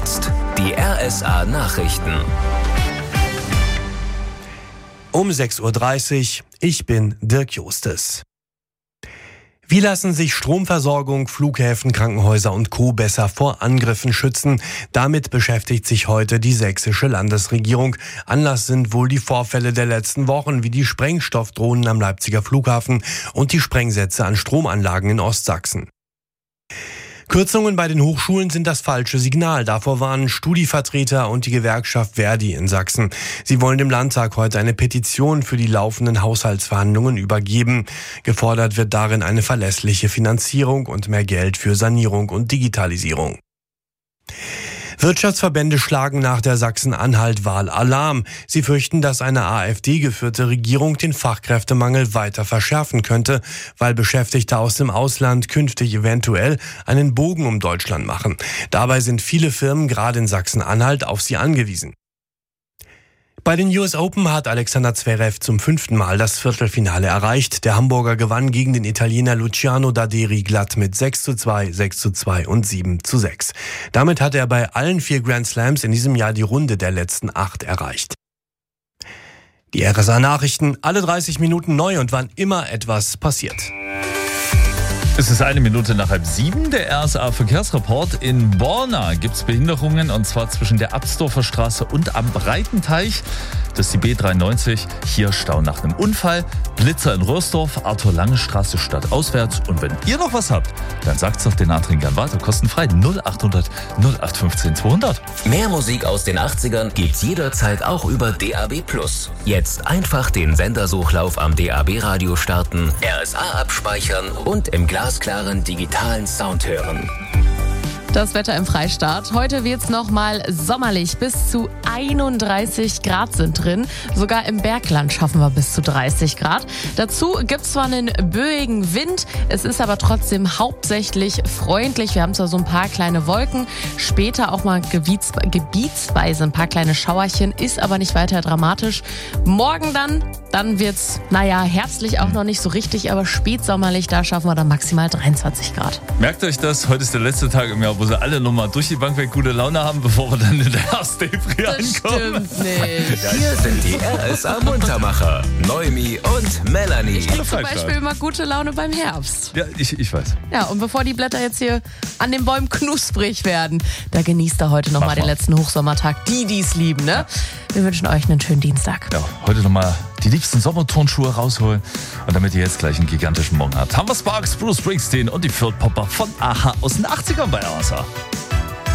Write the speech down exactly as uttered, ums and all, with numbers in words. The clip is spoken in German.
jetzt die R S A-Nachrichten. Um sechs Uhr dreißig, ich bin Dirk Justes. Wie lassen sich Stromversorgung, Flughäfen, Krankenhäuser und Co. besser vor Angriffen schützen? Damit beschäftigt sich heute die sächsische Landesregierung. Anlass sind wohl die Vorfälle der letzten Wochen, wie die Sprengstoffdrohnen am Leipziger Flughafen und die Sprengsätze an Stromanlagen in Ostsachsen. Kürzungen bei den Hochschulen sind das falsche Signal. Davor warnen Studivertreter und die Gewerkschaft Verdi in Sachsen. Sie wollen dem Landtag heute eine Petition für die laufenden Haushaltsverhandlungen übergeben. Gefordert wird darin eine verlässliche Finanzierung und mehr Geld für Sanierung und Digitalisierung. Wirtschaftsverbände schlagen nach der Sachsen-Anhalt-Wahl Alarm. Sie fürchten, dass eine AfD-geführte Regierung den Fachkräftemangel weiter verschärfen könnte, weil Beschäftigte aus dem Ausland künftig eventuell einen Bogen um Deutschland machen. Dabei sind viele Firmen gerade in Sachsen-Anhalt auf sie angewiesen. Bei den U S Open hat Alexander Zverev zum fünften Mal das Viertelfinale erreicht. Der Hamburger gewann gegen den Italiener Luciano Daderi glatt mit sechs zu zwei, sechs zu zwei und sieben zu sechs. Damit hat er bei allen vier Grand Slams in diesem Jahr die Runde der letzten acht erreicht. Die R S A-Nachrichten, alle dreißig Minuten neu und wann immer etwas passiert. Es ist eine Minute nach halb sieben, der R S A-Verkehrsreport. In Borna gibt es Behinderungen, und zwar zwischen der Absdorfer Straße und am Breitenteich. Das ist die B dreiundneunzig, hier Stau nach einem Unfall. Blitzer in Röhrsdorf, Arthur-Lange-Straße stadtauswärts. Und wenn ihr noch was habt, dann sagt's doch den anderen gern weiter, kostenfrei null acht hundert null acht fünfzehn zweihundert. Mehr Musik aus den achtzigern gibt's jederzeit auch über D A B plus. Jetzt einfach den Sendersuchlauf am D A B-Radio starten, R S A abspeichern und im glasklaren digitalen Sound hören. Das Wetter im Freistaat. Heute wird's noch mal sommerlich. Bis zu einunddreißig Grad sind drin. Sogar im Bergland schaffen wir bis zu dreißig Grad. Dazu gibt's zwar einen böigen Wind, es ist aber trotzdem hauptsächlich freundlich. Wir haben zwar so ein paar kleine Wolken, später auch mal gebiets, gebietsweise ein paar kleine Schauerchen, ist aber nicht weiter dramatisch. Morgen dann, dann wird's, naja, herbstlich auch noch nicht so richtig, aber spätsommerlich, da schaffen wir dann maximal dreiundzwanzig Grad. Merkt euch das, heute ist der letzte Tag im Jahr, wo sie alle nochmal durch die Bank weg gute Laune haben, bevor wir dann in der ersten April ankommen. Stimmt nicht. Hier sind die R S A-Muntermacher, Noemi und Melanie. Ich habe zum Beispiel immer gute Laune beim Herbst. Ja, ich, ich weiß. Ja, und bevor die Blätter jetzt hier an den Bäumen knusprig werden, da genießt ihr heute nochmal den letzten Hochsommertag. Die, die es lieben, ne? Wir wünschen euch einen schönen Dienstag. Ja, heute nochmal die liebsten Sommerturnschuhe rausholen. Und damit ihr jetzt gleich einen gigantischen Morgen habt, haben wir Sparks, Bruce Springsteen und die Fürth Popper von A H aus den achtzigern bei R S A.